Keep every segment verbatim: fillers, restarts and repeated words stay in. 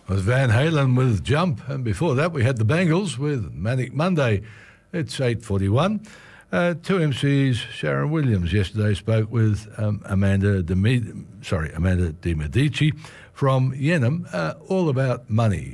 was Van Halen with Jump, and before that we had the Bangles with Manic Monday. It's eight forty-one. Uh, two M Cs, Sharon Williams yesterday spoke with um, Amanda De sorry Amanda De Medici from Yenham, uh, all about money.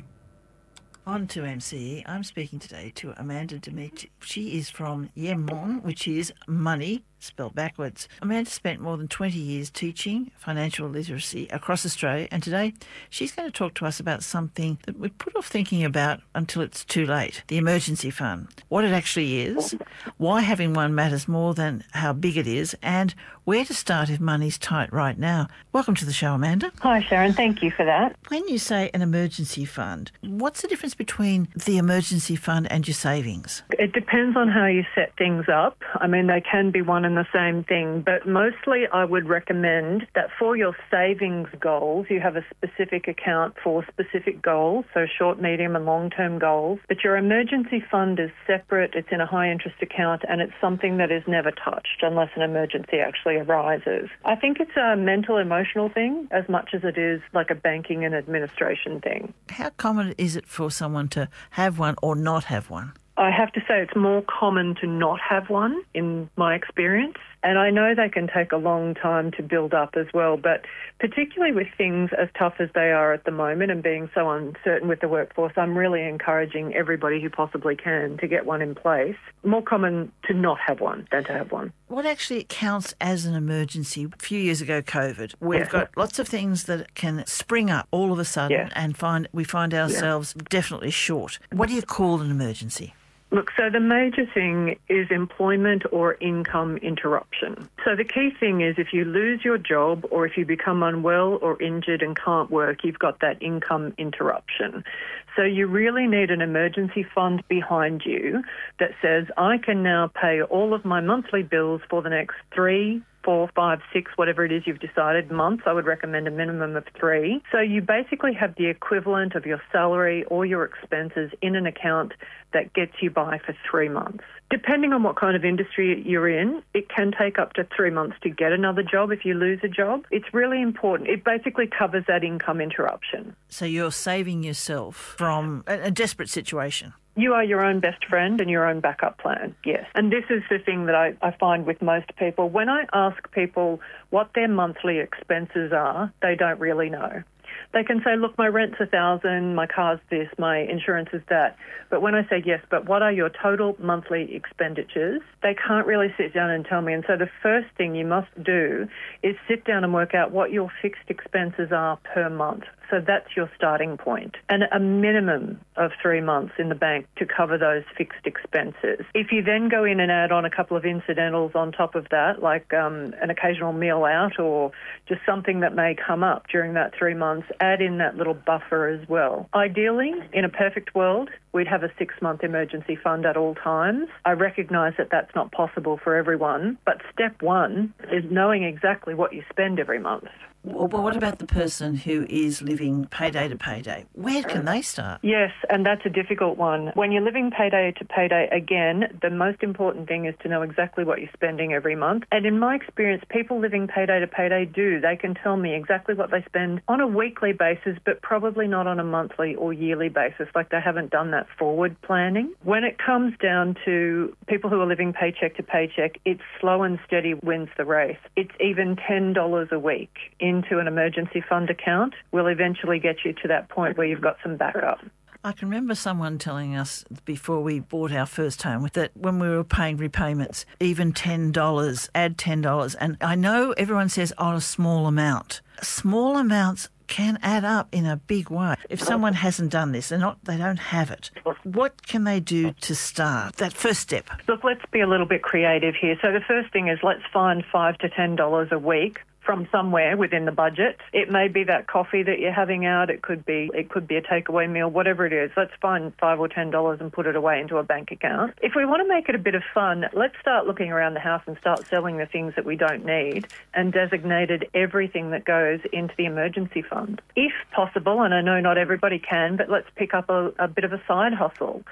On to M C E, I'm speaking today to Amanda De Medici. She is from Yenham, which is money, spelled backwards. Amanda spent more than twenty years teaching financial literacy across Australia, and today she's going to talk to us about something that we put off thinking about until it's too late, the emergency fund. What it actually is, why having one matters more than how big it is, and where to start if money's tight right now. Welcome to the show, Amanda. Hi, Sharon. Thank you for that. When you say an emergency fund, what's the difference between the emergency fund and your savings? It depends on how you set things up. I mean, they can be one and the same thing, but mostly I would recommend that for your savings goals, you have a specific account for specific goals, so short, medium and long-term goals, but your emergency fund is separate, it's in a high-interest account, and it's something that is never touched unless an emergency actually arises. I think it's a mental, emotional thing as much as it is like a banking and administration thing. How common is it for someone to have one or not have one? I have to say it's more common to not have one in my experience. And I know they can take a long time to build up as well, but particularly with things as tough as they are at the moment and being so uncertain with the workforce, I'm really encouraging everybody who possibly can to get one in place. More common to not have one than to have one. What actually counts as an emergency? A few years ago, COVID, we've Yeah. got lots of things that can spring up all of a sudden Yeah. and find we find ourselves yeah. definitely short. What do you call an emergency? Look, so the major thing is employment or income interruption. So the key thing is if you lose your job or if you become unwell or injured and can't work, you've got that income interruption. So you really need an emergency fund behind you that says, I can now pay all of my monthly bills for the next three, four, five, six, whatever it is you've decided, months. I would recommend a minimum of three. So you basically have the equivalent of your salary or your expenses in an account that gets you by for three months. Depending on what kind of industry you're in, it can take up to three months to get another job if you lose a job. It's really important. It basically covers that income interruption. So you're saving yourself from a, a desperate situation. You are your own best friend and your own backup plan, yes. And this is the thing that I, I find with most people. When I ask people what their monthly expenses are, they don't really know. They can say, look, my rent's a thousand, my car's this, my insurance is that. But when I say, yes, but what are your total monthly expenditures? They can't really sit down and tell me. And so the first thing you must do is sit down and work out what your fixed expenses are per month. So that's your starting point. And a minimum of three months in the bank to cover those fixed expenses. If you then go in and add on a couple of incidentals on top of that, like um, an occasional meal out or just something that may come up during that three months, add in that little buffer as well. Ideally, in a perfect world, we'd have a six-month emergency fund at all times. I recognise that that's not possible for everyone, but step one is knowing exactly what you spend every month. Well, what about the person who is living payday to payday? Where can they start? Yes, and that's a difficult one. When you're living payday to payday, again, the most important thing is to know exactly what you're spending every month. And in my experience, people living payday to payday do. They can tell me exactly what they spend on a weekly basis, but probably not on a monthly or yearly basis, like they haven't done that forward planning. When it comes down to people who are living paycheck to paycheck, it's slow and steady wins the race. It's even ten dollars a week in into an emergency fund account will eventually get you to that point where you've got some backup. I can remember someone telling us before we bought our first home that when we were paying repayments, even ten dollars, add ten dollars. And I know everyone says, oh, a small amount. Small amounts can add up in a big way. If someone hasn't done this, they're not, they don't have it. What can they do to start that first step? Look, let's be a little bit creative here. So the first thing is let's find five to ten dollars a week from somewhere within the budget. It may be that coffee that you're having out. It could be it could be a takeaway meal, whatever it is. Let's find five or ten dollars and put it away into a bank account. If we want to make it a bit of fun, let's start looking around the house and start selling the things that we don't need and designated everything that goes into the emergency fund. If possible, and I know not everybody can, but let's pick up a, a bit of a side hustle.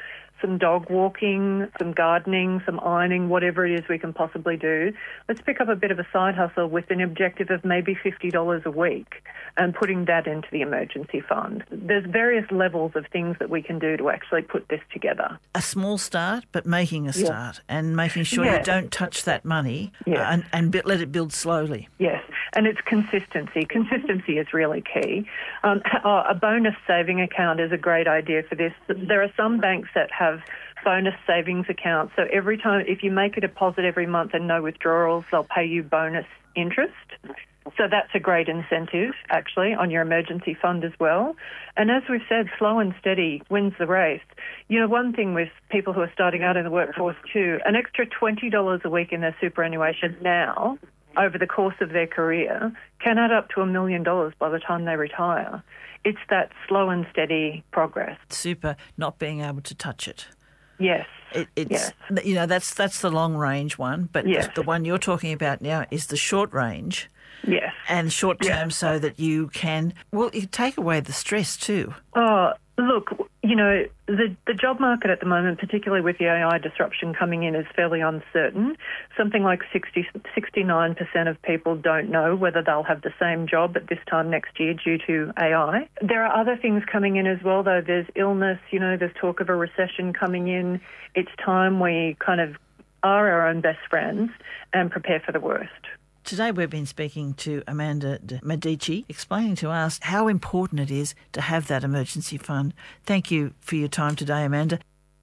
some dog walking, some gardening, some ironing, whatever it is we can possibly do. Let's pick up a bit of a side hustle with an objective of maybe fifty dollars a week and putting that into the emergency fund. There's various levels of things that we can do to actually put this together. A small start, but making a start yeah. and making sure yeah. you don't touch that money yeah. uh, and, and let it build slowly. Yes, and it's consistency. Consistency is really key. Um, a bonus saving account is a great idea for this. There are some banks that have bonus savings accounts. So every time, if you make a deposit every month and no withdrawals, they'll pay you bonus interest. So that's a great incentive, actually, on your emergency fund as well. And as we've said, slow and steady wins the race. You know, one thing with people who are starting out in the workforce too, an extra twenty dollars a week in their superannuation now, over the course of their career, can add up to a million dollars by the time they retire. It's that slow and steady progress. Super, not being able to touch it. Yes. It, it's yes. You know, that's that's the long range one, but yes. the, the one you're talking about now is the short range. Yes. And short term yes. so that you can, well, you take away the stress too. Oh, look, you know, the, the job market at the moment, particularly with the A I disruption coming in, is fairly uncertain. Something like sixty, sixty-nine percent of people don't know whether they'll have the same job at this time next year due to A I. There are other things coming in as well, though. There's illness, you know, there's talk of a recession coming in. It's time we kind of are our own best friends and prepare for the worst. Today we've been speaking to Amanda de Medici, explaining to us how important it is to have that emergency fund. Thank you for your time today, Amanda.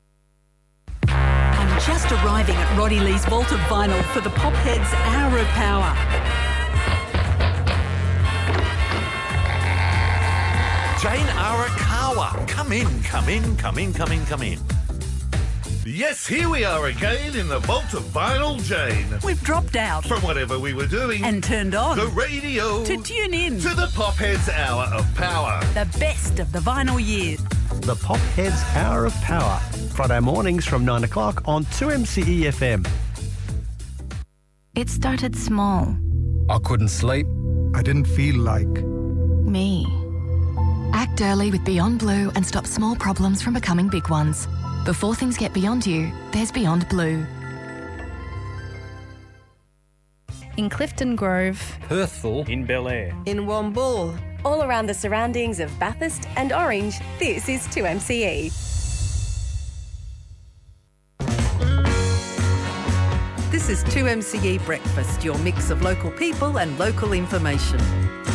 I'm just arriving at Roddy Lee's Vault of Vinyl for the Popheads Hour of Power. Jane Arakawa. Come in, come in, come in, come in, come in. Yes, here we are again in the Vault of Vinyl, Jane. We've dropped out. From whatever we were doing. And turned on. The radio. To tune in. To the Popheads Hour of Power. The best of the vinyl years. The Popheads Hour of Power. Friday mornings from nine o'clock on two M C E F M. It started small. I couldn't sleep. I didn't feel like... me. Act early with Beyond Blue and stop small problems from becoming big ones. Before things get beyond you, there's Beyond Blue. In Clifton Grove, Perthville, in Bel Air, in Wombool, all around the surroundings of Bathurst and Orange, this is two M C E. This is two M C E Breakfast, your mix of local people and local information.